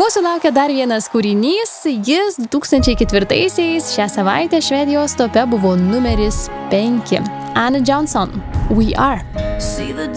Mūsų laukia dar vienas kūrinys, jis 2004-aisiais šią savaitę Švedijos tope buvo numeris 5. Anne Johnson, We Are. See the